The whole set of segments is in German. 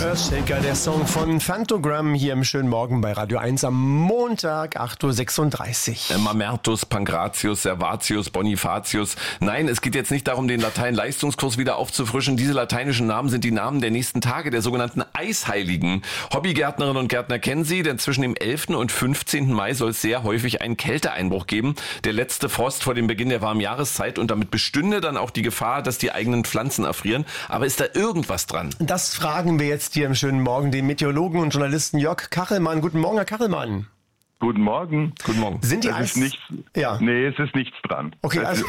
Earthshaker, der Song von Phantogram hier im schönen Morgen bei Radio 1 am Montag, 8.36 Uhr. Mamertus, Pankratius, Servatius, Bonifatius. Nein, es geht jetzt nicht darum, den Latein-Leistungskurs wieder aufzufrischen. Diese lateinischen Namen sind die Namen der nächsten Tage, der sogenannten Eisheiligen. Hobbygärtnerinnen und Gärtner kennen sie, denn zwischen dem 11. und 15. Mai soll es sehr häufig einen Kälteeinbruch geben. Der letzte Frost vor dem Beginn der warmen Jahreszeit, und damit bestünde dann auch die Gefahr, dass die eigenen Pflanzen erfrieren. Aber ist da irgendwas dran? Das fragen wir jetzt hier im schönen Morgen den Meteorologen und Journalisten Jörg Kachelmann. Guten Morgen, Herr Kachelmann. Guten Morgen. Guten Morgen. Sind die Nee, es ist nichts dran. Okay, also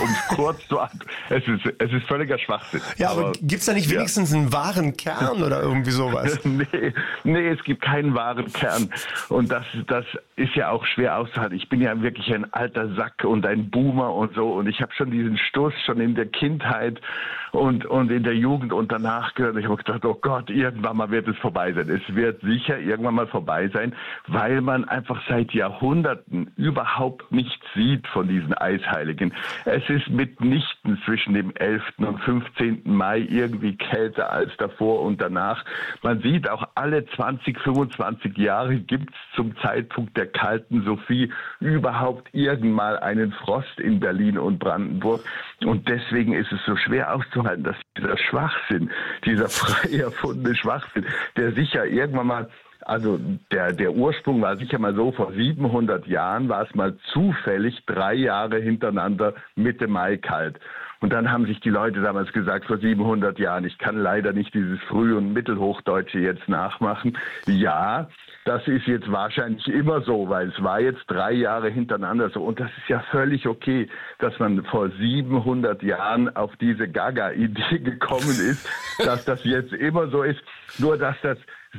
es ist völliger Schwachsinn. Ja, aber gibt's da nicht wenigstens einen wahren Kern oder irgendwie sowas? Nee, es gibt keinen wahren Kern. Und das ist ja auch schwer auszuhalten. Ich bin ja wirklich ein alter Sack und ein Boomer und so. Und ich habe schon diesen Stoß schon in der Kindheit und in der Jugend und danach gehört. Ich habe gedacht, oh Gott, irgendwann mal wird es vorbei sein. Es wird sicher irgendwann mal vorbei sein, weil man einfach seit Jahrhunderten überhaupt nichts sieht von diesen Eisheiligen. Es ist mitnichten zwischen dem 11. und 15. Mai irgendwie kälter als davor und danach. Man sieht auch alle 20, 25 Jahre gibt es zum Zeitpunkt der kalten Sophie überhaupt irgendwann mal einen Frost in Berlin und Brandenburg. Und deswegen ist es so schwer auszuhalten, dass dieser Schwachsinn, dieser frei erfundene Schwachsinn, der sicher irgendwann mal, also der Ursprung war sicher mal so, vor 700 Jahren war es mal zufällig 3 Jahre hintereinander Mitte Mai kalt. Und dann haben sich die Leute damals gesagt, vor 700 Jahren, ich kann leider nicht dieses Früh- und Mittelhochdeutsche jetzt nachmachen. Ja, das ist jetzt wahrscheinlich immer so, weil es war jetzt 3 Jahre hintereinander so. Und das ist ja völlig okay, dass man vor 700 Jahren auf diese Gaga-Idee gekommen ist, dass das jetzt immer so ist. Nur, dass das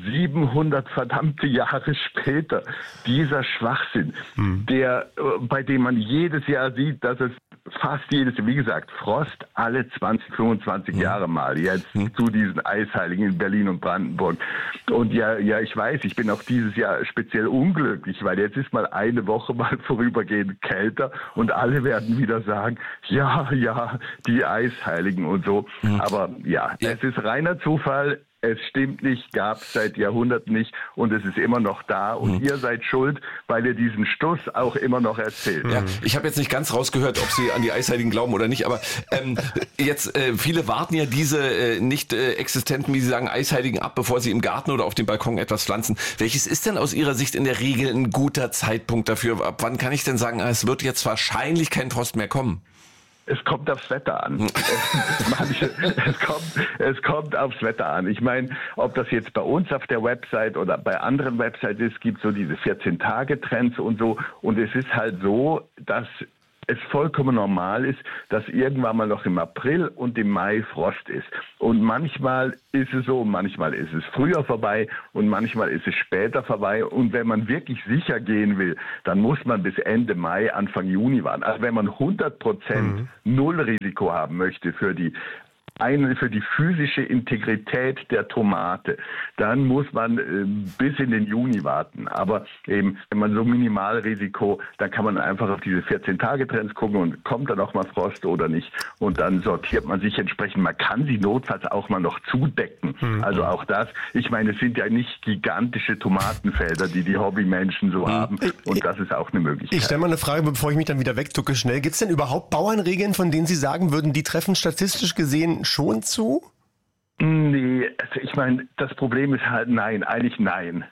700 verdammte Jahre später dieser Schwachsinn, bei dem man jedes Jahr sieht, dass es fast jedes Jahr, wie gesagt, Frost alle 20, 25 Jahre mal jetzt zu diesen Eisheiligen in Berlin und Brandenburg. Und ja, ich weiß, ich bin auch dieses Jahr speziell unglücklich, weil jetzt ist mal eine Woche mal vorübergehend kälter und alle werden wieder sagen, ja, die Eisheiligen und so. Aber ja, es ist reiner Zufall. Es stimmt nicht, gab es seit Jahrhunderten nicht und es ist immer noch da und ihr seid schuld, weil ihr diesen Stuss auch immer noch erzählt. Ja, ich habe jetzt nicht ganz rausgehört, ob Sie an die Eisheiligen glauben oder nicht, aber viele warten ja diese nicht existenten, wie Sie sagen, Eisheiligen ab, bevor sie im Garten oder auf dem Balkon etwas pflanzen. Welches ist denn aus Ihrer Sicht in der Regel ein guter Zeitpunkt dafür? Ab wann kann ich denn sagen, es wird jetzt wahrscheinlich kein Frost mehr kommen? Es kommt aufs Wetter an. Es kommt aufs Wetter an. Ich meine, ob das jetzt bei uns auf der Website oder bei anderen Websites ist, gibt so diese 14-Tage-Trends und so. Und es ist halt so, dass es vollkommen normal ist, dass irgendwann mal noch im April und im Mai Frost ist. Und manchmal ist es so, manchmal ist es früher vorbei und manchmal ist es später vorbei. Und wenn man wirklich sicher gehen will, dann muss man bis Ende Mai, Anfang Juni warten. Also wenn man 100% Nullrisiko haben möchte für die physische Integrität der Tomate, dann muss man bis in den Juni warten. Aber eben, wenn man so Minimalrisiko, dann kann man einfach auf diese 14-Tage-Trends gucken und kommt dann auch mal Frost oder nicht. Und dann sortiert man sich entsprechend. Man kann sie notfalls auch mal noch zudecken. Also auch das. Ich meine, es sind ja nicht gigantische Tomatenfelder, die Hobbymenschen so haben. Und das ist auch eine Möglichkeit. Ich stelle mal eine Frage, bevor ich mich dann wieder wegducke schnell. Gibt es denn überhaupt Bauernregeln, von denen Sie sagen würden, die treffen statistisch gesehen schon zu? Nee, also ich meine, das Problem ist halt nein. Weil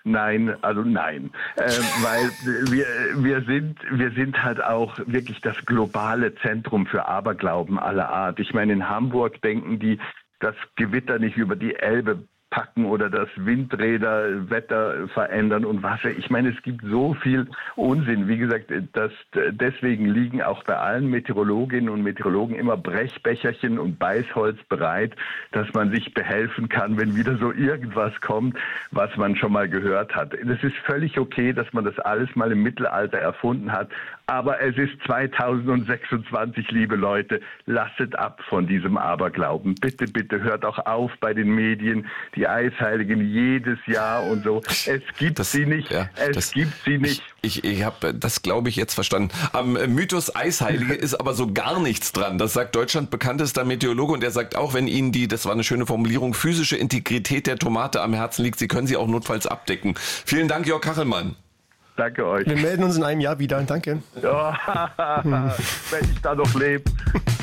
wir sind halt auch wirklich das globale Zentrum für Aberglauben aller Art. Ich meine, in Hamburg denken die, das Gewitter nicht über die Elbe packen oder das Windräder Wetter verändern und Wasser. Ich meine, es gibt so viel Unsinn. Wie gesagt, deswegen liegen auch bei allen Meteorologinnen und Meteorologen immer Brechbecherchen und Beißholz bereit, dass man sich behelfen kann, wenn wieder so irgendwas kommt, was man schon mal gehört hat. Es ist völlig okay, dass man das alles mal im Mittelalter erfunden hat, aber es ist 2026, liebe Leute. Lasset ab von diesem Aberglauben. Bitte, bitte hört auch auf bei den Medien, die die Eisheiligen jedes Jahr und so. Es gibt sie nicht. Ja, es gibt sie nicht. Ich habe das, glaube ich, jetzt verstanden. Am Mythos Eisheilige ist aber so gar nichts dran. Das sagt Deutschland bekanntester Meteorologe und er sagt auch, wenn Ihnen das war eine schöne Formulierung, physische Integrität der Tomate am Herzen liegt, Sie können sie auch notfalls abdecken. Vielen Dank, Jörg Kachelmann. Danke euch. Wir melden uns in einem Jahr wieder. Danke. Ja, wenn ich da noch lebe.